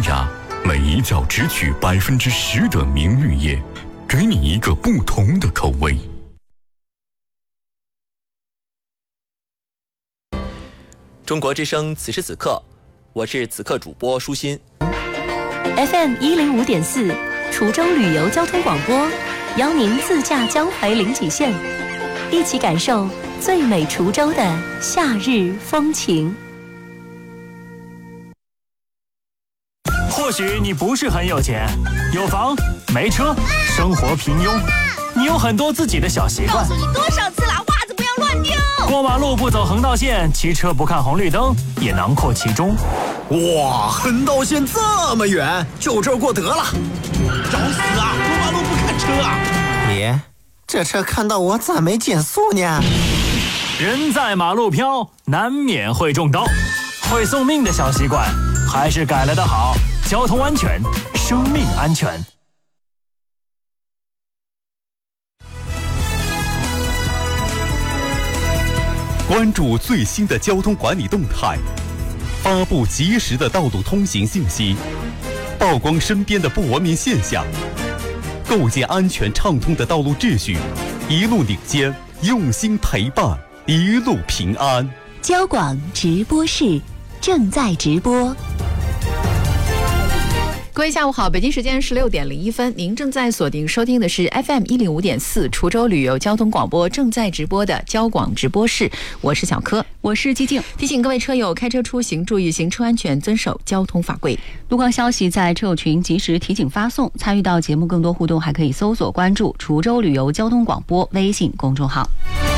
雅，每一觉只取10%的明绿叶，给你一个不同的口味。 中国之声，此时此刻，我是此刻主播舒心。 FM 105.4，滁州旅游交通广播，邀您自驾江淮临济县，一起感受最美滁州的夏日风情。 或许你不是很有钱，有房没车，生活平庸，你有很多自己的小习惯。 告诉你多少次了，袜子不要乱丢。 过马路不走横道线，骑车不看红绿灯，也囊括其中。 哇，横道线这么远，就这儿过得了。 找死啊！过马路不看车啊！ 爷，这车看到我咋没减速呢？ 人在马路飘，难免会中刀。会送命的小习惯，还是改了的好。交通安全，生命安全。 关注最新的交通管理动态，发布及时的道路通行信息，曝光身边的不文明现象，构建安全畅通的道路秩序，一路领先，用心陪伴，一路平安。 交广直播室正在直播。 各位下午好，北京时间16点01分，您正在锁定收听的是 FM 105.4滁州旅游交通广播正在直播的交广直播室，我是小柯， 我是寂静。 提醒各位车友开车出行注意行车安全，遵守交通法规。 路况消息在车友群及时提醒发送，参与到节目更多互动还可以搜索关注滁州旅游交通广播微信公众号。